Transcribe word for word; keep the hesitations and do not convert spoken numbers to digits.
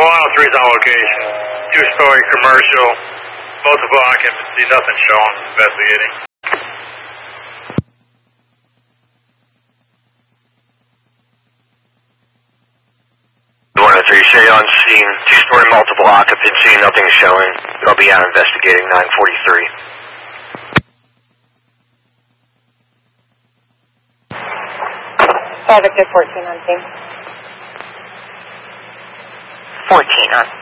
one oh three's on location. Two-story commercial, multiple occupancy, nothing showing. Investigating. one oh three, stay on scene. Two-story, multiple occupancy, nothing showing. I'll be out investigating nine forty-three. Five Victor fourteen on scene. fourteen on